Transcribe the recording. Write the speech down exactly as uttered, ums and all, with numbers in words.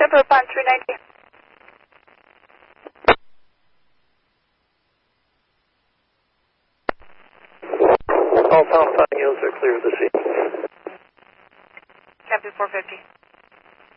November upon three ninety. All Pound five units are clear of the scene. Captain four fifty.